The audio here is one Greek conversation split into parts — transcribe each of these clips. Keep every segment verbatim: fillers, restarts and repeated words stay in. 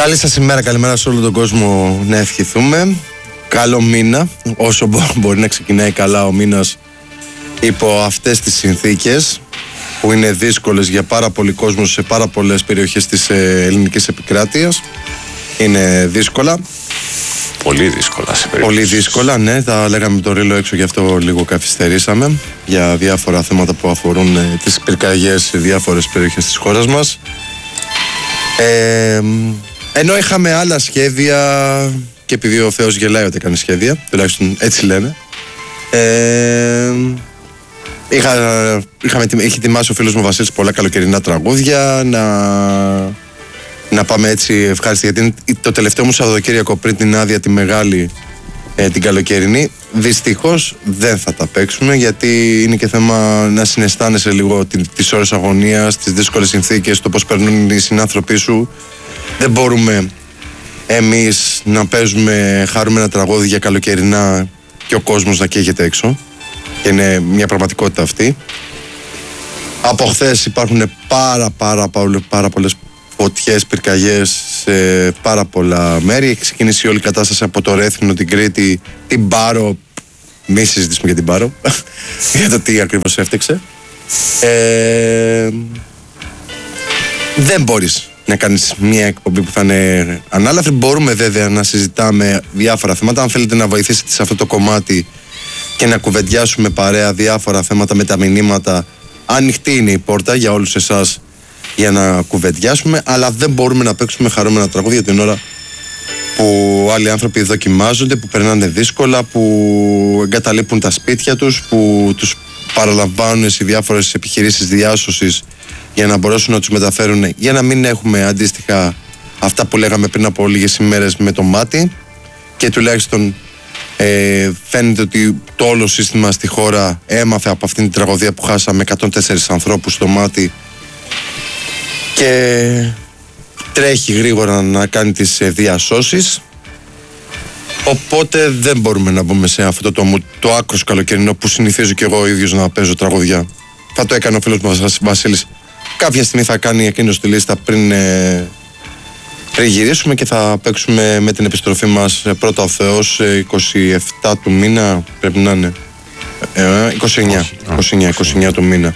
Καλή σας ημέρα, καλημέρα σε όλο τον κόσμο να ευχηθούμε. Καλό μήνα, όσο μπορεί να ξεκινάει καλά ο μήνας υπό αυτές τις συνθήκες που είναι δύσκολες για πάρα πολλοί κόσμο σε πάρα πολλές περιοχές της ελληνικής επικράτειας. Είναι δύσκολα. Πολύ δύσκολα σε περιοχές. Πολύ δύσκολα, ναι. Τα λέγαμε το ρίλο έξω, γι' αυτό λίγο καθυστερήσαμε για διάφορα θέματα που αφορούν ε, τις πυρκαγιές σε διάφορες περιοχές της χώρας μας. Ε, ενώ είχαμε άλλα σχέδια, και επειδή ο Θεός γελάει ότι έκανε σχέδια, τουλάχιστον έτσι λένε, ε, είχα, είχαμε, είχε ετοιμάσει ο φίλος μου Βασίλης πολλά καλοκαιρινά τραγούδια να, να πάμε έτσι ευχάριστα, γιατί το τελευταίο μου Σαββατοκύριακο πριν την άδεια τη μεγάλη, ε, την καλοκαιρινή, δυστυχώς δεν θα τα παίξουμε, γιατί είναι και θέμα να συναισθάνεσαι λίγο τις ώρες αγωνίας, τις δύσκολες συνθήκες, το πώς περνούν οι συνάνθρωποι σου. Δεν μπορούμε εμείς να παίζουμε χαρούμενα τραγούδια καλοκαιρινά και ο κόσμος να καίγεται έξω. Και είναι μια πραγματικότητα αυτή. Από χθες υπάρχουν πάρα πάρα πάρα, πάρα πολλές φωτιές, πυρκαγιές σε πάρα πολλά μέρη. Έχει ξεκινήσει όλη η κατάσταση από το Ρέθινο, την Κρήτη, την Πάρο. Μη συζητήσουμε για την Πάρο για το τι ακριβώς έφτεξε. Ε, δεν μπορείς να κάνεις μια εκπομπή που θα είναι ανάλαφρη. Μπορούμε βέβαια να συζητάμε διάφορα θέματα. Αν θέλετε να βοηθήσετε σε αυτό το κομμάτι και να κουβεντιάσουμε παρέα διάφορα θέματα με τα μηνύματα, ανοιχτή είναι η πόρτα για όλους εσάς για να κουβεντιάσουμε, αλλά δεν μπορούμε να παίξουμε χαρούμενα τραγούδια την ώρα που άλλοι άνθρωποι δοκιμάζονται, που περνάνε δύσκολα, που εγκαταλείπουν τα σπίτια τους, που τους παραλαμβάνουν σε διάφορες επιχειρήσεις διάσωσης για να μπορέσουν να τους μεταφέρουν, για να μην έχουμε αντίστοιχα αυτά που λέγαμε πριν από λίγες ημέρες με το μάτι. Και τουλάχιστον ε, φαίνεται ότι το όλο σύστημα στη χώρα έμαθε από αυτήν την τραγωδία που χάσαμε εκατόν τέσσερις ανθρώπους στο μάτι και τρέχει γρήγορα να κάνει τις ε, διασώσεις. Οπότε δεν μπορούμε να μπούμε σε αυτό το, το άκρος καλοκαιρινό που συνηθίζω και εγώ ο ίδιος να παίζω τραγωδιά. Θα το έκανε ο φίλος μας Βασίλης. Κάποια στιγμή θα κάνει εκείνος τη λίστα πριν, ε, πριν γυρίσουμε και θα παίξουμε με την επιστροφή μας ε, πρώτα ο Θεός ε, είκοσι επτά του μήνα, πρέπει να είναι ε, είκοσι εννιά, είκοσι εννιά, είκοσι εννιά του μήνα.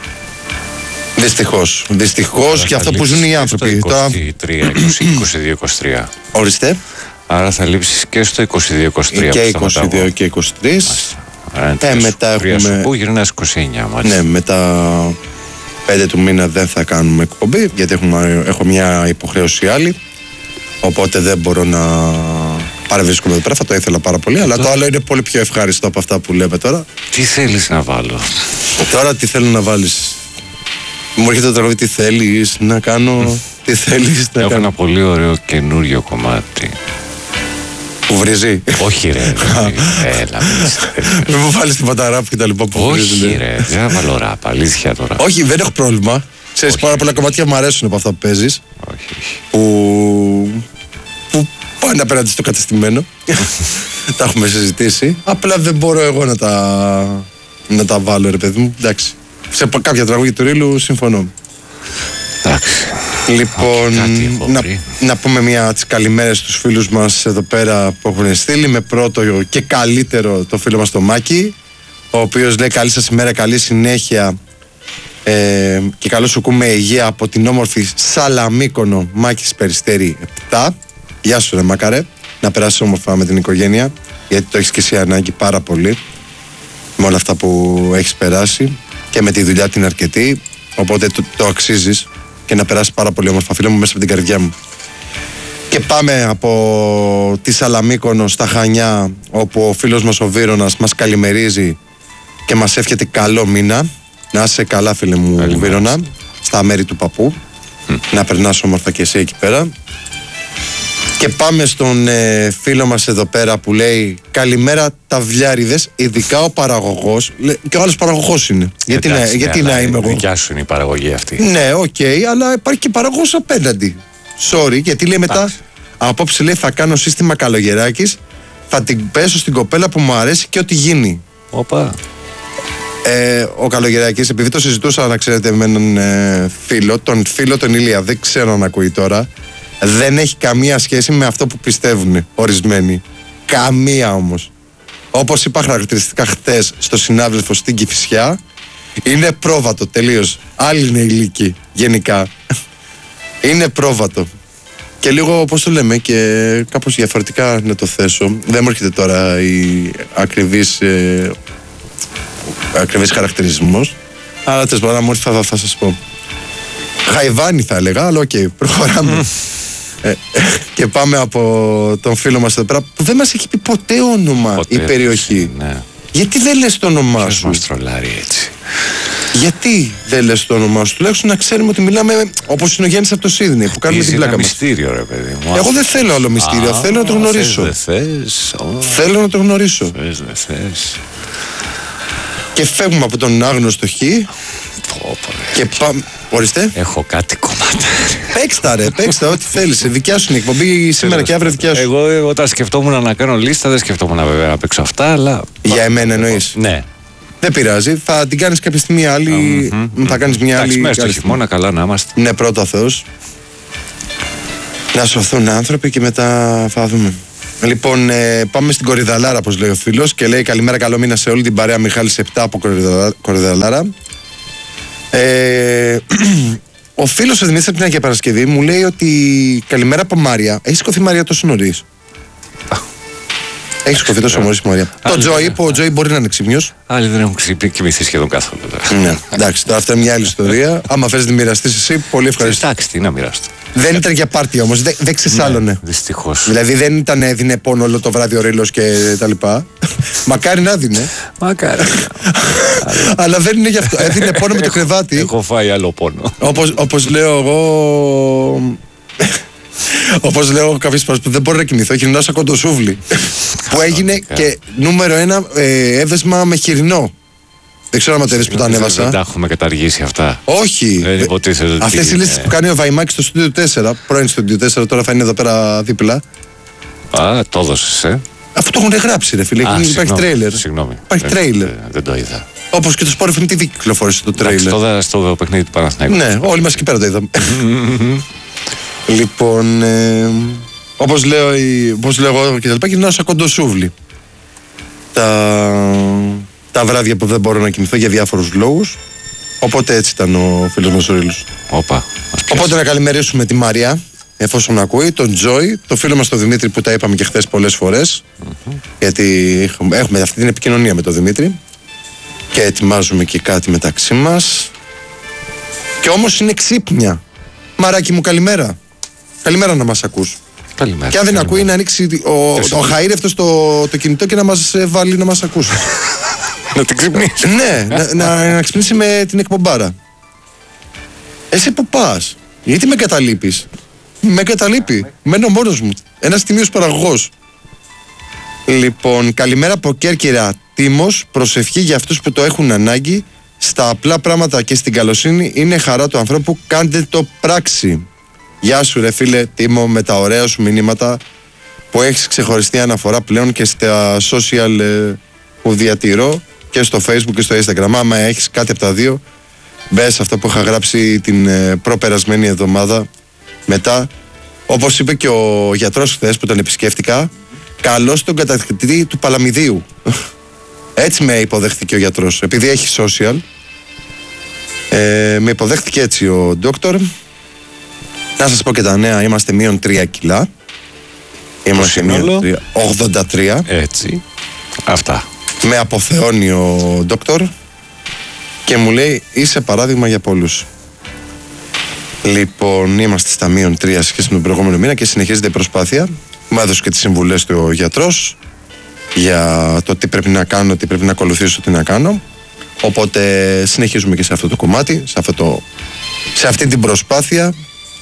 Δυστυχώς, δυστυχώς για αυτό που ζουν οι άνθρωποι. είκοσι τρία, είκοσι δύο, είκοσι τρία. Ορίστε. Άρα θα λείψεις και στο είκοσι δύο, είκοσι τρία. Και είκοσι δύο και είκοσι τρία. Ε, μετά έχουμε... Πού γυρνάς είκοσι εννιά, μάλιστα. Ναι, μετά πέντε του μήνα δεν θα κάνουμε εκπομπή, γιατί έχουμε, έχω μια υποχρέωση άλλη. Οπότε δεν μπορώ να παρευρίσκομαι εδώ πέρα. Θα το ήθελα πάρα πολύ, αλλά το άλλο είναι πολύ πιο ευχάριστο από αυτά που λέμε τώρα. Τι θέλεις να βάλω? Τώρα τι θέλω να βάλεις? Μου έρχεται το τραγούδι, τι θέλεις να κάνω, τι θέλεις να Έχω κάνω. ένα πολύ ωραίο καινούριο κομμάτι. Που βρίζει. Όχι ρε, έλα. Μην μου βάλεις την παταράπ και τα λοιπά που βρίζει. Όχι ρε, δεν θα βάλω ράπ, αλήθεια τώρα. Όχι, δεν έχω πρόβλημα. Ξέρεις, πάρα πολλά κομμάτια μου αρέσουν από αυτά που παίζεις. Όχι, όχι. Που, που πάνε απέναντι στο κατεστημένο. Τα έχουμε συζητήσει. Απλά δεν μπορώ εγώ να τα, να τα βάλω, ρε παιδί μου. Εντάξει. Σε κάποια τραγούδια του ρίλου συμφωνώ. Εντάξει. Λοιπόν, να, να, να πούμε μια τις καλημέρες στους φίλους μας εδώ πέρα που έχουν στείλει. Με πρώτο και καλύτερο το φίλο μας το Μάκη, ο οποίος λέει καλή σας ημέρα, καλή συνέχεια ε, και καλό σου κούμε υγεία από την όμορφη Σαλαμίκονο, Μάκης Περιστέρη επτά. Γεια σου ρε Μάκαρε, να περάσεις όμορφα με την οικογένεια, γιατί το έχεις και εσύ ανάγκη πάρα πολύ με όλα αυτά που έχεις περάσει και με τη δουλειά την αρκετή, οπότε το, το αξίζεις και να περάσει πάρα πολύ όμορφα, φίλε μου, μέσα από την καρδιά μου. Και πάμε από τη Σαλαμίκονο στα Χανιά, όπου ο φίλος μας ο Βύρονας μας καλημερίζει και μας εύχεται καλό μήνα. Να είσαι καλά, φίλε μου. Καλή Βύρονα, μάλιστα. Στα μέρη του παππού. Mm. Να περνάς όμορφα και εσύ εκεί πέρα. Και πάμε στον ε, φίλο μας εδώ πέρα που λέει καλημέρα ταυλιάριδες, ειδικά ο παραγωγός. Και ο άλλος παραγωγός είναι. Γιατί, εντάξει, να, γιατί ναι, να είμαι εγώ? Δικιά σου είναι η παραγωγή αυτή. Ναι, οκ, okay, αλλά υπάρχει και παραγωγός απέναντι. Sorry, γιατί λέει μετά Άχι. Απόψε λέει θα κάνω σύστημα καλογεράκης, θα την πέσω στην κοπέλα που μου αρέσει και ό,τι γίνει. Όπα. Ε, ο Καλογεράκης, επειδή το συζητούσα να ξέρετε με έναν ε, φίλο, τον φίλο τον Ηλία, δεν ξέρω αν ακούει τώρα, Δεν έχει καμία σχέση με αυτό που πιστεύουν ορισμένοι. Καμία όμως. Όπως είπα χαρακτηριστικά χτες στο συνάδελφο στην Κηφισιά, είναι πρόβατο τελείως. Άλλη είναι η λύκη γενικά. Είναι πρόβατο. Και λίγο, πώς το λέμε, και κάπως διαφορετικά να το θέσω. Δεν μου έρχεται τώρα η ακριβής, ε, ακριβής χαρακτηρισμός. Αλλά τέλος πάντων, μου έρθει, θα, θα σας πω. Χαϊβάνι θα έλεγα, αλλά οκ, okay, προχωράμε. ε, και πάμε από τον φίλο μας εδώ πέρα, που δεν μας έχει πει ποτέ όνομα ποτέ, η περιοχή. Ναι. Γιατί δεν λες το όνομά Ποιος σου? μας τρολάρει έτσι? Γιατί δεν λες το όνομά σου? Τουλάχιστον να ξέρουμε ότι μιλάμε όπως είναι ο Γιάννης από το Σίδνεϊ που κάνουμε την πλάκα μας. Μυστήριο, ρε παιδί μου. Εγώ δεν θέλω άλλο μυστήριο. Α, θέλω να το γνωρίσω. Θες, θες. Oh. Θέλω να το γνωρίσω. Θες, δε θες. Και φεύγουμε από τον άγνωστο Χ. Και πάμε. Ορίστε. Έχω κάτι κομμάτι. Παίξτα ρε, παίξτα ό,τι θέλεις. Δικιά σου είναι η εκπομπή σήμερα και αύριο δικιά σου. Εγώ όταν σκεφτόμουν να κάνω λίστα, δεν σκεφτόμουν βέβαια να παίξω αυτά, αλλά. Για εμένα εννοείς? Ναι. Δεν πειράζει, θα την κάνεις κάποια στιγμή άλλη. Mm-hmm. Θα κάνεις μια άλλη. Εντάξει, μέσα στο χειμώνα, καλά να είμαστε. Ναι, πρώτα Θεός. Να σωθούν άνθρωποι και μετά θα δούμε. Λοιπόν, ε, πάμε στην Κορυδαλάρα, όπως λέει ο φίλος, και λέει καλημέρα, καλό μήνα σε όλη την παρέα. Μιχάλης επτά από Κορυδαλάρα. Ε, ο φίλος ο Δημήτρης από την Αγία Παρασκευή μου λέει ότι καλημέρα από Μάρια. Έχει σηκωθεί Μάρια τόσο νωρίς? Έχει σηκωθεί τόσο νωρίς Μάρια. Το Τζόι, που ο Τζόι μπορεί να είναι ξύπνιος. Άλλοι δεν έχουν κοιμηθεί σχεδόν καθόλου. Ναι, εντάξει, τώρα αυτά είναι μια άλλη ιστορία. Άμα θες να τη μοιραστείς εσύ, πολύ ευχαριστώ. Εντάξει, τι να μοιραστώ. Δεν ήταν για πάρτι όμως, δεν, δεν ξεσάλωνε. Ναι, δυστυχώς. Δηλαδή δεν ήταν έδινε πόνο όλο το βράδυ ο ρίλος και τα λοιπά. Μακάρι να δίνε. Μακάρι. Αλλά δεν είναι γι' αυτό. Έδινε πόνο με το κρεβάτι. Έχω φάει άλλο πόνο. Όπως, όπως λέω εγώ. Όπως λέω κάποιες φορές που δεν μπορώ να κοιμηθώ, γυρνάω σαν κοντοσούβλι. Που έγινε και νούμερο ένα ε, έβεσμα με χοιρινό. Δεν ξέρω αν ματερές που τα ανέβασα. Δεν τα έχουμε καταργήσει αυτά. Όχι. Αυτές οι λύσεις που κάνει ο Βαϊμάκης στο Studio τέσσερα, πρώην Studio τέσσερα, τώρα θα είναι εδώ πέρα δίπλα. Α, το έδωσες, ε. Αυτό το έχουν γράψει, ρε φίλε. Υπάρχει τρέιλερ. Συγγνώμη. Υπάρχει τρέιλερ. Δεν το είδα. Όπως και το Sport εφ εμ τι βι κυκλοφόρησε το τρέιλερ. Το είδα στο παιχνίδι του Παναθηναϊκού. Ναι, όλοι μας εκεί πέρα το είδαμε. Λοιπόν, όπως λέω, όπως λέω εγώ και τα λοιπά, γυρνάω σαν κοντοσούβλι. Τα... τα βράδια που δεν μπορώ να κοιμηθώ για διάφορους λόγους. Οπότε έτσι ήταν ο φίλος μας ο Ρίλος. Όπα. Οπότε να καλημερίσουμε τη Μαρία, εφόσον ακούει, τον Τζόι, το φίλο μας τον Δημήτρη που τα είπαμε και χθες πολλές φορές. Mm-hmm. Γιατί έχουμε, έχουμε αυτή την επικοινωνία με τον Δημήτρη. Και ετοιμάζουμε και κάτι μεταξύ μας. Και όμως είναι ξύπνια. Μαράκι μου, καλημέρα. Καλημέρα να μας ακούς. Καλημέρα. Και αν δεν ακούει, να ανοίξει ο, ο χαΐρευτος το, το κινητό και να μας βάλει να μας ακούσει. Να την ξυπνήσει. Ναι, να, να, να ξυπνήσει με την εκπομπάρα. Εσύ που πας? Γιατί με καταλείπεις? Με καταλείπει. Μένω μόνος μου. Ένας τιμίος παραγωγός. Λοιπόν, καλημέρα από Κέρκυρα. Τίμος, προσευχή για αυτούς που το έχουν ανάγκη. Στα απλά πράγματα και στην καλοσύνη είναι χαρά του ανθρώπου. Κάντε το πράξη. Γεια σου ρε φίλε Τίμο, με τα ωραία σου μηνύματα που έχεις ξεχωριστή αναφορά πλέον και στα social ε, που διατηρώ και στο Facebook και στο Instagram. Άμα έχεις κάτι από τα δύο, μπες αυτό που είχα γράψει την ε, προπερασμένη εβδομάδα. Μετά, όπως είπε και ο γιατρός χθες που τον επισκέφτηκα, καλώς τον κατακτητή του Παλαμιδίου. Έτσι με υποδέχτηκε ο γιατρός, επειδή έχει social. Ε, με υποδέχτηκε έτσι ο ντόκτορ. Να σας πω και τα νέα, είμαστε μείον τρία κιλά. Είμαστε μείον ογδόντα τρία. Έτσι. Αυτά. Με αποθεώνει ο ντόκτορ και μου λέει είσαι παράδειγμα για πολλούς. Λοιπόν, είμαστε στα μείον τρία σχέση με τον προηγούμενο μήνα και συνεχίζεται η προσπάθεια. Μου έδωσε και τις συμβουλές του ο γιατρός για το τι πρέπει να κάνω, τι πρέπει να ακολουθήσω, τι να κάνω. Οπότε συνεχίζουμε και σε αυτό το κομμάτι, σε, αυτό το, σε αυτή την προσπάθεια.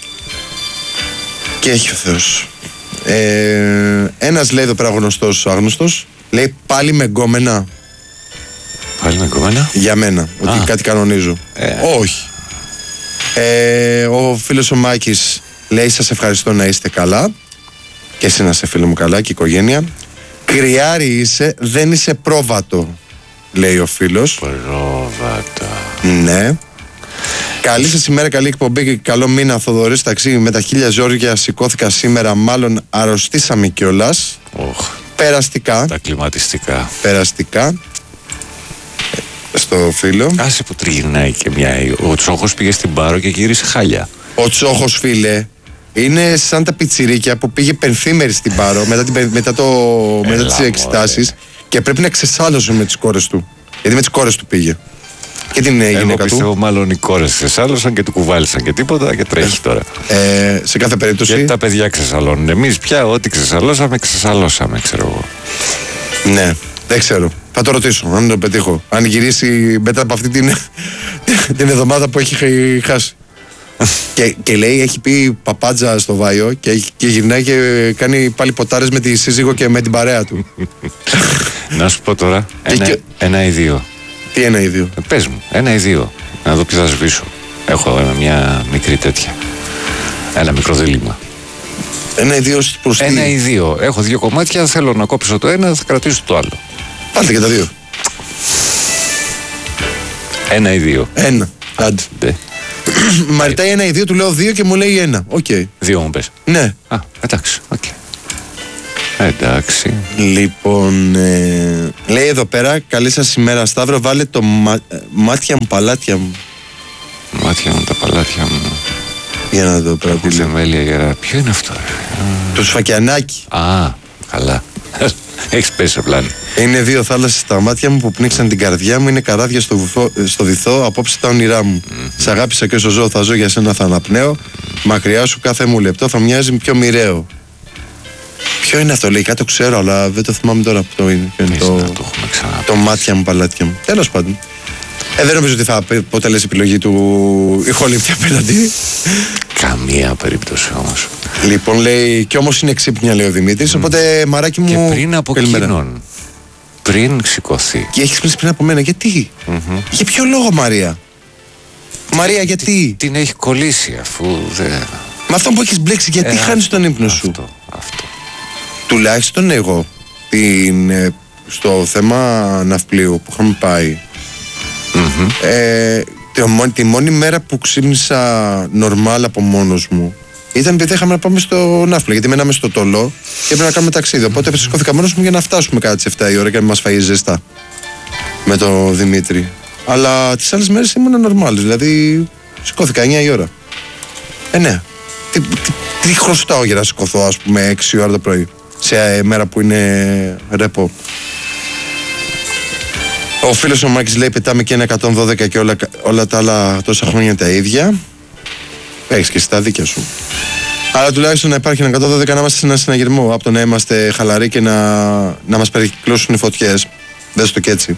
Και έχει ο Θεός. Ε, ένας λέει εδώ πέρα γνωστός, άγνωστος, λέει πάλι με γκόμενα. Πάλι με γκόμενα? Για μένα, ότι Α. κάτι κανονίζω. Ε. Όχι. Ε, ο φίλος ο Μάκης λέει σας ευχαριστώ να είστε καλά. Και εσύ να είσαι φίλο μου καλά και η οικογένεια. Κρυάρι είσαι, δεν είσαι πρόβατο, λέει ο φίλος. Πρόβατο. Ναι. Καλή σας ημέρα, καλή εκπομπή και καλό μήνα. Θοδωρής ταξί με τα χίλια ζόρια. Σηκώθηκα σήμερα, μάλλον αρρωστήσαμε κιόλας. Oh, περαστικά. Τα κλιματιστικά. Περαστικά. Στο φίλο. Άσε που τριγυρνάει και μια. Ο Τσόχος πήγε στην Πάρο και γύρισε χάλια. Ο Τσόχος, φίλε, είναι σαν τα πιτσιρίκια που πήγε πενθήμερη στην Πάρο μετά, την, μετά, το, μετά τις εξετάσεις και πρέπει να ξεσάλωσε με τις κόρες του. Γιατί με τις κόρες του πήγε. Και την Εγώ γυναίκα του. πιστεύω μάλλον οι κόρες ξεσάλωσαν και του κουβάλισαν και τίποτα και τρέχει τώρα. Ε, σε κάθε περίπτωση. Και τα παιδιά ξεσαλώνουν. Εμείς πια ό,τι ξεσαλώσαμε, ξεσαλώσαμε, ξέρω εγώ. Ναι, δεν ξέρω. Θα το ρωτήσω, αν το πετύχω. Αν γυρίσει μετά από αυτή την, την εβδομάδα που έχει χάσει. και, και λέει, έχει πει παπάντζα στο Βάιο και, και γυρνάει και κάνει πάλι ποτάρες με τη σύζυγο και με την παρέα του. Να σου πω τώρα, Και- ένα, και- ένα ή δύο. Τι ένα ή δύο. Ε, Πες μου, ένα ή δύο. Να δω ποιο θα σβήσω. Έχω ε, μια μικρή τέτοια. Ένα μικρό δίλημμα. Ένα ή δύο προς τι. Ένα ή δύο. Έχω δύο κομμάτια, θέλω να κόψω το ένα, θα κρατήσω το άλλο. Πάρτε και τα δύο. Ένα ή δύο. Ένα. Άντε. Ντε. Μα ρωτάει ένα ή δύο, του λέω δύο και μου λέει ένα. Οκ. Δύο μου πες. Ναι. Α, εντάξει, οκ. Εντάξει. Λοιπόν, ε, λέει εδώ πέρα, καλή σας ημέρα Σταύρο, βάλε το μα, ε, μάτια μου, παλάτια μου. Μάτια μου, τα παλάτια μου. Για να δω πέρα τι Έχω λέει. θεμέλια γερά. Ποιο είναι αυτό, ρε. Το σφακιανάκι. Α, καλά. Έχεις πέσει σε πλάνη. Είναι δύο θάλασσες στα μάτια μου που πνίξαν την καρδιά μου. Είναι καράβια στο, βυθό, στο βυθό, απόψε τα όνειρά μου. Mm-hmm. Σ' αγάπησα και όσο ζω, θα ζω για σένα, θα αναπνέω. Μακριά σου κάθε μου λεπτό θα μοιάζει πιο μοιραίο. Ποιο είναι αυτό, λέει, κάτι το ξέρω, αλλά δεν το θυμάμαι τώρα που το είναι. Ποιο είναι Εμείς το, να το έχουμε ξαναπεί. το μάτια μου, παλάτια μου. Τέλος πάντων. Ε, δεν νομίζω ότι θα αποτελέσει επιλογή του ηχολήπτη απέναντι. Καμία περίπτωση όμως. Λοιπόν, λέει, κι όμως είναι ξύπνια, λέει ο Δημήτρης. Οπότε, μαράκι μου. Και πριν από καλημέρα. εκείνον. Πριν σηκωθεί. Και έχεις κλείσει πριν από μένα. Γιατί? Μμμ. Για ποιο λόγο, Μαρία? Μαρία, γιατί? Την έχει κολλήσει αφού δεν. Με αυτό που έχεις μπλέξει, γιατί Ε, χάνεις τον ύπνο σου? Αυτό, αυτό. Τουλάχιστον εγώ, την, ε, στο θέμα ναυπλίου που είχαμε πάει, Μμμ. ε, τη, μόνη, τη μόνη μέρα που ξύπνησα νορμάλ από μόνος μου ήταν επειδή είχαμε να πάμε στο ναύπλιο. Γιατί μέναμε στο Τολό και έπρεπε να κάνουμε ταξίδι. Οπότε σηκώθηκα μόνος μου για να φτάσουμε κατά τις εφτά η ώρα και να μας φάει ζεστά με τον Δημήτρη. Αλλά τις άλλες μέρες ήμουν νορμάλ. Δηλαδή σηκώθηκα εννιά η ώρα. Ε, ναι. Τι, τι, τι χρωστάω για να σηκωθώ, ας πούμε, έξι ώρα το πρωί, σε μέρα που είναι ρεπό. Ο φίλος ο Μάκης λέει, πετάμε και ένα εκατόν δώδεκα και όλα, όλα τα άλλα τόσα χρόνια τα ίδια. Έχεις και εσύ τα δίκια σου. Αλλά τουλάχιστον να υπάρχει ένα εκατόν δώδεκα, να είμαστε σε ένα συναγερμό, από το να είμαστε χαλαροί και να, να μας περικυκλώσουν οι φωτιές. Δες το και έτσι.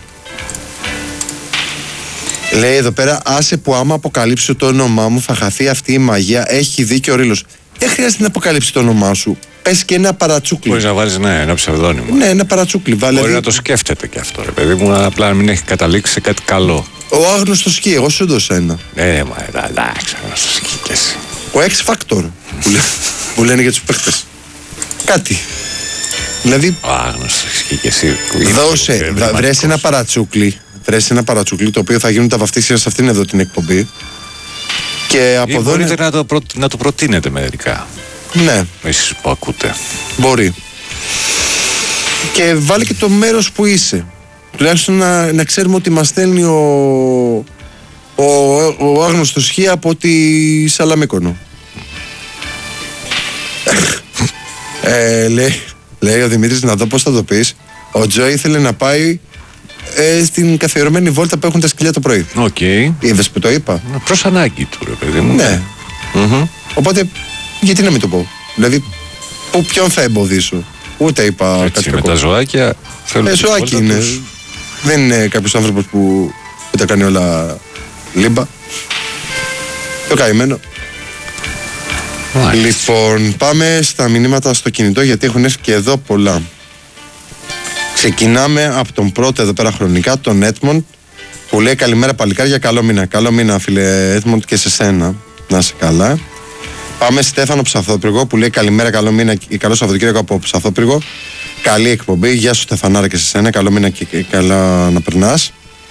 Λέει εδώ πέρα, άσε που άμα αποκαλύψω το όνομά μου θα χαθεί αυτή η μαγεία. Έχει δίκιο ο Ρήλος. Δεν χρειάζεται να αποκαλύψει το όνομά σου. Πες και ένα παρατσούκλι. Μπορείς να βάλεις ναι, ένα ψευδόνυμο. Ναι, ένα παρατσούκλι. Βάλε Μπορεί δι- να το σκέφτεται και αυτό, ρε παιδί μου, απλά να μην έχει καταλήξει σε κάτι καλό. Ο άγνωστος σκι, εγώ σου έδωσα ένα. Ε, μα εντάξει, να σου σκεί και εσύ. Ο X Factor που, λέ- που λένε για τους παίχτες. Κάτι. Δηλαδή, Ο άγνωστος σκεί και εσύ. δώσε, Είναι δα- βρες ευρηματικός. ένα παρατσούκλι. Βρες ένα παρατσούκλι το οποίο θα γίνουν τα βαφτίσια σε αυτήν εδώ την εκπομπή. Και από Ή εδώ. μπορείτε είναι- να το, προ... να το προτείνετε μερικά. Ναι, Εσείς που ακούτε. μπορεί. Και βάλε και το μέρος που είσαι. Τουλάχιστον να, να ξέρουμε ότι μας στέλνει ο, ο, ο άγνωστος Χ από τη Σαλαμίκονο. ε, λέει, λέει ο Δημήτρης, να δω πώς θα το πεις. Ο Τζο ήθελε να πάει ε, στην καθιερωμένη βόλτα που έχουν τα σκυλιά το πρωί. Οκ. Είδες που το είπα? Προς ανάγκη του, ρε παιδί μου. Ναι. Μμμ. Οπότε, γιατί να μην το πω? Δηλαδή, που, ποιον θα εμποδίσω? Ούτε είπα κάτι Έτσι, με κακό. τα ζωάκια θέλουν Ε, τη ζωάκι βόλτα είναι. τους. Δεν είναι κάποιος άνθρωπος που, που τα κάνει όλα λίμπα. Το καημένο. Μάλιστα. Λοιπόν, πάμε στα μηνύματα στο κινητό γιατί έχουν έρθει και εδώ πολλά. Ξεκινάμε από τον πρώτο εδώ πέρα χρονικά, τον Έτμοντ, που λέει καλημέρα παλικάρια, καλό μήνα. Καλό μήνα, φίλε Έτμοντ, και σε σένα. Να είσαι καλά. Πάμε Στέφανο Ψαθόπυργο που λέει καλημέρα, καλό μήνα και καλό Σαββατοκύριακο από Ψαθόπυργο. Καλή εκπομπή. Γεια σου, Στεφανάρα, και σε σένα. Καλό μήνα και, και καλά να περνάς.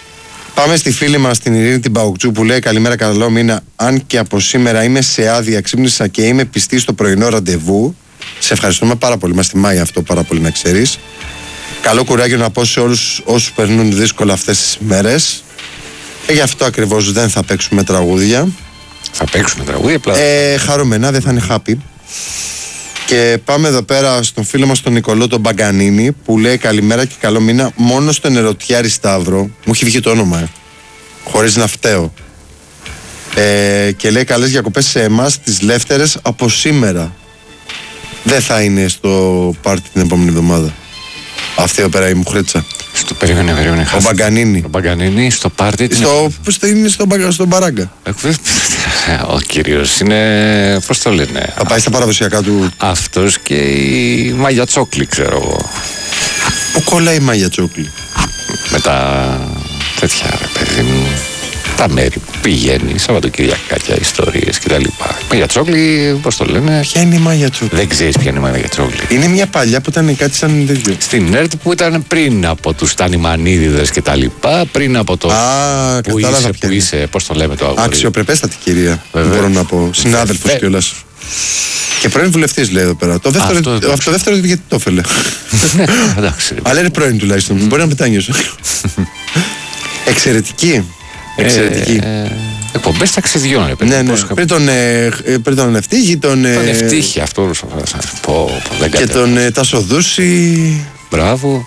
Πάμε στη φίλη μας την Ειρήνη την Παουκτζού που λέει: καλημέρα, καλό μήνα. Αν και από σήμερα είμαι σε άδεια, ξύπνησα και είμαι πιστή στο πρωινό ραντεβού. Σε ευχαριστούμε πάρα πολύ. Μας τιμάει αυτό πάρα πολύ, να ξέρεις. Καλό κουράγιο να πω σε όλους όσους περνούν δύσκολα αυτές τις μέρες. Και γι' αυτό ακριβώς δεν θα παίξουμε τραγούδια. Θα παίξουμε τραγούδια, απλά. Ε, χαρούμενα, δεν θα είναι happy. Και πάμε εδώ πέρα στον φίλο μας τον Νικολό τον Μπαγκανίνη που λέει: καλημέρα και καλό μήνα. Μόνο στον Ερωτιάρη Σταύρο. Μου έχει βγει το όνομα, ε. Χωρίς να φταίω. Ε, και λέει: καλές διακοπές σε εμάς τις Λεύτερες από σήμερα. Δεν θα είναι στο πάρτι την επόμενη εβδομάδα. Αυτή εδώ πέρα η Μουχρέτσα. Στο περίμενε, περίμενε. Ο Μπαγκανίνη. Ο Μπαγκανίνη στο πάρτι. Στο, στο, είναι στον στο Μπαράγκα. Ο κύριος είναι. Πώς το λένε. Θα πάει στα παραδοσιακά του. Αυτός και η Μάγια Τσόκλη, ξέρω εγώ. Πού κολλάει η Μάγια Τσόκλη? Με τα τέτοια, ρε παιδί μου. Τα μέρη που πηγαίνει, Σαββατοκυριακάκια, ιστορίες κτλ. Μάγια Τσόκλη, πώς το λένε. Ποια είναι η Μάγια Τσόκλη? Δεν ξέρεις ποια είναι η Μάγια Τσόκλη. Είναι μια παλιά που ήταν κάτι σαν τέτοιο. Στην ΕΡΤ που ήταν πριν από τους Τανιμανίδηδες και τα λοιπά, πριν από το. Α, που κατάλαβα είσαι, ποια που είναι. είσαι, πώς το λέμε το αγόρι. Αξιοπρεπέστατη κυρία. Βέβαια. Μπορώ να πω. Συνάδελφος κιόλας. Και πρώην βουλευτής λέει εδώ πέρα. Το δεύτερο, Αυτό, αυτό, αυτό δεύτερο γιατί το έφερε. Ναι, εντάξει. ρε. Αλλά είναι πρώην τουλάχιστον. Μπορεί να μετάνιωσε. Εξαιρετική. Εξαιρετική. Ε, ε, Εκπομπές ταξιδιών, ρε παιδί. Ναι, ναι. Πώς- Πριν τον, ε, ε, πριν τον Ευτύχη, τον. ε, Τον ευτύχη αυτό. Πω, πω, δεν Και κατέ- τον ε, Τάσο Δούση. Μπράβο.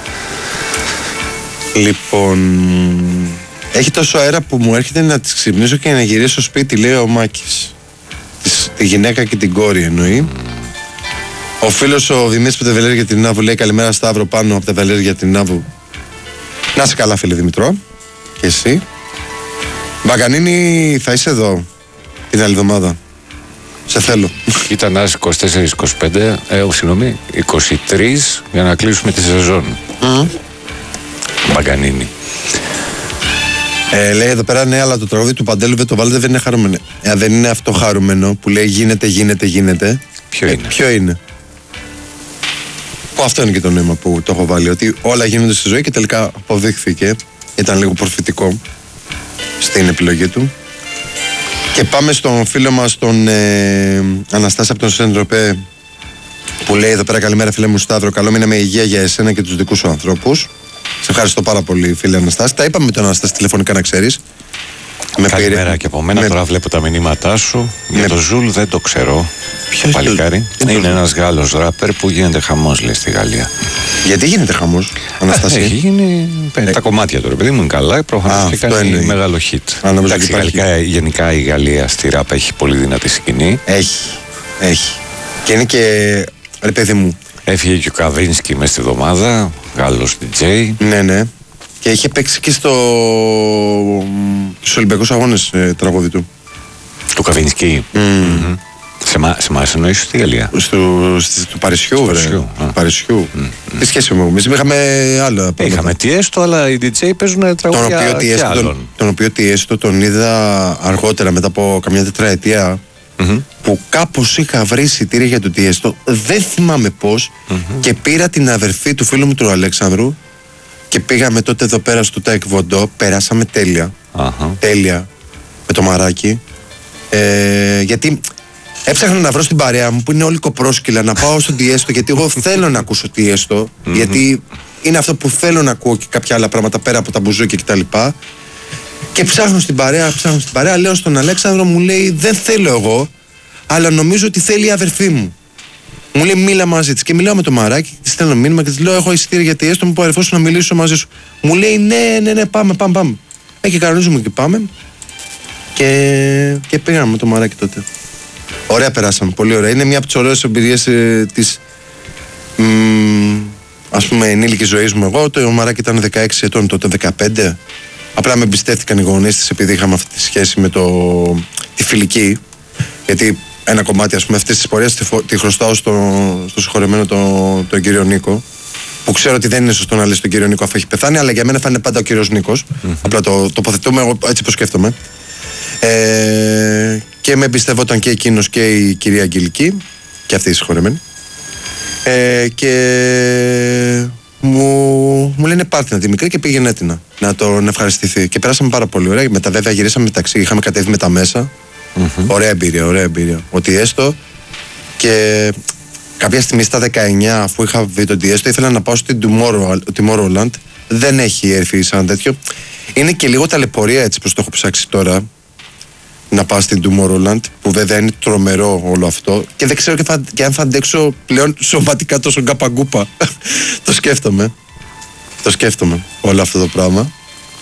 Λοιπόν. Έχει τόσο αέρα που μου έρχεται να τις ξυπνήσω και να γυρίσω στο σπίτι, λέει ο Μάκης. Της- Τη γυναίκα και την κόρη εννοεί. Ο φίλος ο Δημήτρης που τα βελέρει για την Νάβου λέει: καλημέρα Σταύρο πάνω από τα βελέρει για την Νάβου. Να είσαι καλά, φίλε Δημητρό. Και εσύ. Μπαγκανίνη, θα είσαι εδώ την άλλη εβδομάδα. Σε θέλω. Ήταν ένας είκοσι τέσσερα είκοσι πέντε, ε, ο, συγγνώμη, είκοσι τρία για να κλείσουμε τη σεζόν. Μπαγκανίνη. Ε, λέει εδώ πέρα, ναι, αλλά το τραγούδι του Παντέλου δεν το βάλετε, δεν είναι χαρούμενο. Ε, δεν είναι αυτό χαρούμενο που λέει γίνεται, γίνεται, γίνεται. Ποιο Ε, είναι? Ποιο είναι? Που αυτό είναι και το νόημα που το έχω βάλει. Ότι όλα γίνονται στη ζωή και τελικά αποδείχθηκε. Ήταν λίγο προφητικό στην επιλογή του. Και πάμε στον φίλο μας τον ε, Αναστάση από τον Σεντροπέ που λέει εδώ πέρα: καλημέρα φίλε μου Σταύρο, καλό μήνα με υγεία για εσένα και τους δικούς σου ανθρώπους. Σε ευχαριστώ πάρα πολύ φίλε Αναστάση. Τα είπαμε με τον Αναστάση τηλεφωνικά, να ξέρεις. Με Καλημέρα πήρε- και από μένα. με- Τώρα βλέπω τα μηνύματά σου. Για με- το Ζουλ δεν το ξέρω. Ποιος Το παλικάρι. το- δεν το- Είναι ένας Γάλλος ράπερ που γίνεται χαμός, λέει, στη Γαλλία. Γιατί γίνεται χαμός, Αναστάση? Έχει γίνει. Τα κομμάτια του, ρε παιδί μου, είναι καλά. Α, Προφανώς και αυτό κάνει εννοεί. μεγάλο hit. Α, νόμιζα Εντάξει, ότι υπάρχει. γαλλικά, γενικά η Γαλλία στη ράπ έχει πολύ δυνατή σκηνή. Έχει. Έχει. Και είναι και. Ρε παιδί μου. Έφυγε και ο Καβίνσκι μέσα στη εβδομάδα, Γάλλος ντι τζέι. Ναι, ναι. Και είχε παίξει και στο. Στους Ολυμπιακούς Αγώνες ε, τραγούδι του. Του Καβίνσκι. Μμμ. Σε εμά- σε εμάς εννοείς στη Γαλλία. Στου, στις- του Παρισιού, ρε. Παρισιού, α. Του Παρισιού. Τι σχέση μου, εμείς είχαμε άλλα πράγματα. Είχαμε τι έστω, αλλά οι ντι τζέι παίζουν Τον τραγούδια οποίο, τι και έστω, τον, άλλων. τον οποίο τι έστω τον είδα αργότερα μετά από καμιά τετραετία Μμμ. που κάπως είχα βρει εισιτήρια για το τι έστω, δεν θυμάμαι πώς, και πήρα την αδερφή του φίλου μου του Αλέξανδρου και πήγαμε τότε εδώ πέρα στο Ταϊκβοντό, περάσαμε τέλεια, Αχα. τέλεια με το μαράκι, ε, γιατί έψαχνα να βρω στην παρέα μου που είναι όλοι κοπρόσκυλα να πάω στο Τιέστο, γιατί εγώ θέλω να ακούσω Τιέστο, γιατί είναι αυτό που θέλω να ακούω και κάποια άλλα πράγματα πέρα από τα μπουζούκια κτλ. Και, και ψάχνω στην παρέα, ψάχνω στην παρέα, λέω στον Αλέξανδρο, μου λέει δεν θέλω εγώ, αλλά νομίζω ότι θέλει η αδερφή μου. Μου λέει μίλα μαζί τη. Και μιλάω με το μαράκι, τη στέλνω μήνυμα και τη λέω: έχω εισιτήρια για Τιέστο, μου πω να μιλήσω μαζί σου. Μου λέει ναι, ναι, ναι, πάμε, πάμε, πάμε. Ε, και κανονίζουμε και πάμε. Και, και πήγαμε με το μαράκι τότε. Ωραία περάσαμε, πολύ ωραία. Είναι μια από τις ωραίες εμπειρίες ε, της μ, ας πούμε ενήλικης ζωής μου. Εγώ το μαράκι ήταν δεκαέξι ετών τότε, δεκαπέντε. Απλά με εμπιστεύτηκαν οι γονείς της επειδή είχαμε αυτή τη σχέση με το, τη φιλική. Γιατί ένα κομμάτι ας πούμε αυτής της πορείας τη, φο- τη χρωστάω στο, στο συγχωρεμένο τον το κύριο Νίκο. Που ξέρω ότι δεν είναι σωστό να λες τον κύριο Νίκο αφού έχει πεθάνει, αλλά για μένα θα είναι πάντα ο κύριος Νίκος. Απλά το τοποθετούμε εγώ έτσι πως σκέφτομαι. Ε, και με εμπιστευόταν και εκείνος και η κυρία Αγγελική, και αυτή η συγχωρεμένη. Ε, και μου, μου λένε πάρτε να τη μικρή και πήγαινε έτοινα να τον ευχαριστηθεί. Και περάσαμε πάρα πολύ ωραία. Μετά, βέβαια, γυρίσαμε μεταξύ. Είχαμε κατέβει με τα μέσα. Mm-hmm. Ωραία εμπειρία, ωραία εμπειρία. Ο Τιέστο. Και κάποια στιγμή στα δεκαεννιά, αφού είχα δει τον Τιέστο, ήθελα να πάω στην Tomorrowland. Δεν έχει έρθει σαν τέτοιο. Είναι και λίγο ταλαιπωρία έτσι πως το έχω ψάξει τώρα. Να πάω στην Tomorrowland, που βέβαια είναι τρομερό όλο αυτό. Και δεν ξέρω και, θα, και αν θα αντέξω πλέον σωματικά τόσο γκαπαγκούπα. Το σκέφτομαι. Το σκέφτομαι όλο αυτό το πράγμα.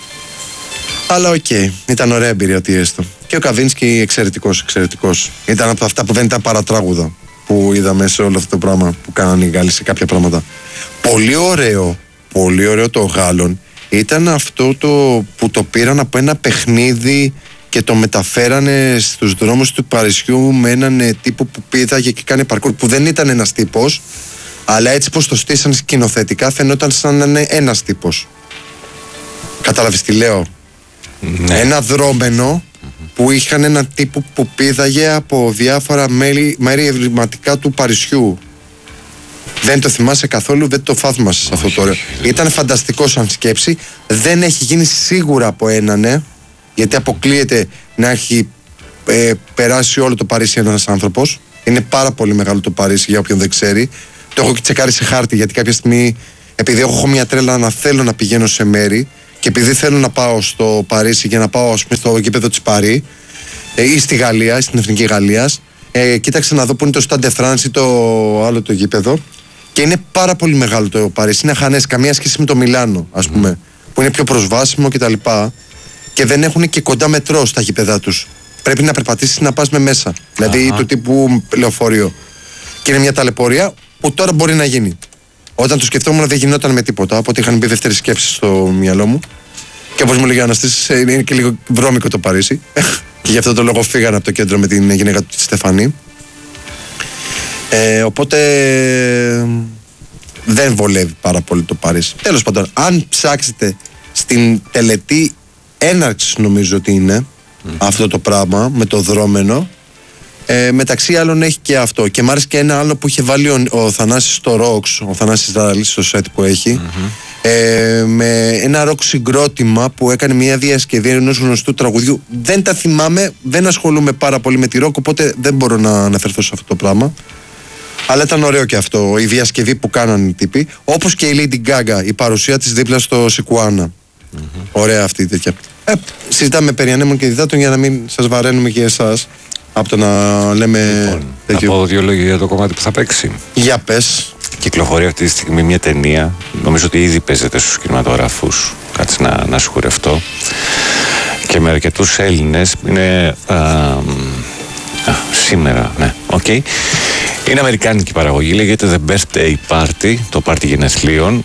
Αλλά οκ, okay, ήταν ωραία εμπειρία τι έστω. Και ο Καβίνσκι εξαιρετικός, εξαιρετικός. Ήταν από αυτά που δεν ήταν παρατράγουδα που είδαμε σε όλο αυτό το πράγμα που κάνανε οι Γάλλοι σε κάποια πράγματα. Πολύ ωραίο, πολύ ωραίο το Γάλλον ήταν αυτό το που το πήραν από ένα παιχνίδι και το μεταφέρανε στους δρόμους του Παρισιού με έναν τύπο που πήδαγε και κάνει παρκούρ, που δεν ήταν ένας τύπος, αλλά έτσι πως το στήσαν σκηνοθετικά φαινόταν σαν να είναι ένας τύπος. Κατάλαβες τι λέω? Ναι. Ένα δρόμενο mm-hmm. που είχαν έναν τύπο που πήδαγε από διάφορα μέρη, μέρη ευρηματικά του Παρισιού. Δεν το θυμάσαι καθόλου, δεν το θαύμασες αυτό το ωραίο. Ήταν φανταστικό σαν σκέψη. Δεν έχει γίνει σίγουρα από έναν, ναι, γιατί αποκλείεται να έχει ε, περάσει όλο το Παρίσι ένας άνθρωπος. Είναι πάρα πολύ μεγάλο το Παρίσι για όποιον δεν ξέρει. Το έχω τσεκάρει σε χάρτη, γιατί κάποια στιγμή, επειδή έχω μια τρέλα να θέλω να πηγαίνω σε μέρη και επειδή θέλω να πάω στο Παρίσι για να πάω, ας πούμε, στο γήπεδο της Παρί ε, ή στη Γαλλία, στην Εθνική Γαλλίας, ε, κοίταξε να δω που είναι το Stade de France ή το άλλο το γήπεδο. Και είναι πάρα πολύ μεγάλο το Παρίσι. Είναι αχανές, καμία σχέση με το Μιλάνο, ας πούμε, mm. που είναι πιο προσβάσιμο κτλ. Και, και δεν έχουν και κοντά μετρό στα γήπεδά τους. Πρέπει να περπατήσεις να πας με μέσα. Uh-huh. Δηλαδή του τύπου λεωφορείο. Και είναι μια ταλαιπωρία που τώρα μπορεί να γίνει. Όταν το σκεφτόμουν δεν γινόταν με τίποτα. Οπότε είχαν μπει δεύτερη σκέψη στο μυαλό μου. Και όπως μου λέγει ο Αναστής, είναι και λίγο βρώμικο το Παρίσι. Και γι' αυτό το λόγο φύγανε από το κέντρο με την γυναίκα του τη Στεφανή. Ε, οπότε δεν βολεύει πάρα πολύ το Παρίσι. Τέλος πάντων, αν ψάξετε στην τελετή έναρξης, νομίζω ότι είναι mm. αυτό το πράγμα με το δρόμενο, ε, μεταξύ άλλων έχει και αυτό. Και μ' άρεσε και ένα άλλο που είχε βάλει ο, ο Θανάσης στο Rocks, ο Θανάσης Ζαραλής στο σετ που έχει, mm-hmm. ε, με ένα rock συγκρότημα που έκανε μια διασκευή ενός γνωστού τραγουδιού. Δεν τα θυμάμαι, δεν ασχολούμαι πάρα πολύ με τη rock, οπότε δεν μπορώ να αναφερθώ σε αυτό το πράγμα. Αλλά ήταν ωραίο και αυτό, η διασκευή που κάνανε οι τύποι. Όπως και η Lady Gaga, η παρουσία της δίπλα στο Σικουάνα. Mm-hmm. Ωραία αυτή η τέτοια. Ε, συζητάμε περί ανέμων και διδάτων για να μην σας βαραίνουμε και εσάς από το να λέμε. Λοιπόν, να πω δύο λόγια για το κομμάτι που θα παίξει. Για πες. Κυκλοφορεί αυτή τη στιγμή μια ταινία. Νομίζω ότι ήδη παίζεται στους κινηματογράφους. Κάτσε να, να σιγουρευτώ. Και με αρκετούς Έλληνες. Είναι. Α, α, σήμερα, ναι, οκ. Okay. Είναι αμερικάνικη παραγωγή, λέγεται The Birthday Party, το πάρτι γενεθλίων.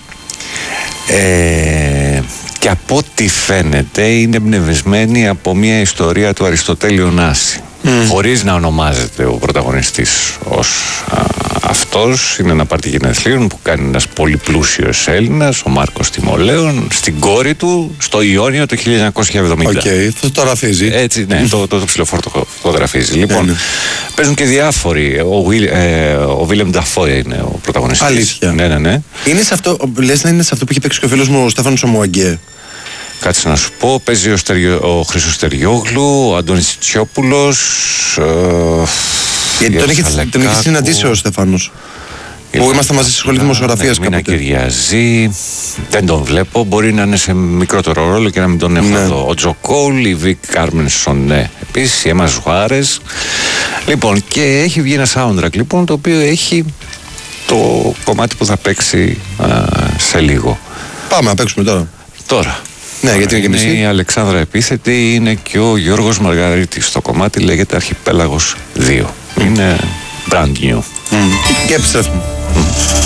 Ε, και από ό,τι φαίνεται είναι εμπνευσμένη από μια ιστορία του Αριστοτέλη Ωνάση. Mm. Χωρίς να ονομάζεται ο πρωταγωνιστής ως α, αυτός. Είναι ένα πάρτι γενεθλίων που κάνει ένας πολύ πλούσιος Έλληνας, ο Μάρκος Τιμολέων, στην κόρη του στο Ιόνιο το χίλια εννιακόσια εβδομήντα. Οκ, okay, το τραφίζει. Έτσι, ναι, το, το, το ψιλοφόρτο το γραφίζει. Λοιπόν, yeah, yeah. παίζουν και διάφοροι. Ο, Will, ε, ο Βίλεμ Νταφό είναι ο πρωταγωνιστής. Αλήθεια. Ναι, ναι, ναι. Είναι σε αυτό, λες να είναι σε αυτό που είχε παίξει και ο φίλος μου ο Στέφανος Ομουαγκέ. Κάτσε να σου πω, παίζει ο, Στεριο, ο Χρήστος Στεριόγλου, ο Αντώνης Τσιόπουλος. Ε, Γιατί τον είχε, τον είχε συναντήσει ο Στέφανος. Που είμαστε μαζί στη σχολή δημοσιογραφίας κάποτε. Μίνα Κυριαζή, δεν τον βλέπω, μπορεί να είναι σε μικρότερο ρόλο και να μην τον έχω ναι. εδώ. Ο Τζο Κόλ, η Βικ Κάρμεν Σονέ, επίσης η Έμα Ζουάρες. Λοιπόν, και έχει βγει ένα soundtrack λοιπόν, το οποίο έχει το κομμάτι που θα παίξει α, σε λίγο. Πάμε να παίξουμε τώρα. Τώρα. Ναι, Τώρα γιατί είναι, είναι η Αλεξάνδρα Επίθετη, είναι και ο Γιώργος Μαργαρίτης. Το κομμάτι λέγεται Αρχιπέλαγος δύο. Mm. Είναι brand new. Mm. Και επιστρέφουμε. Mm.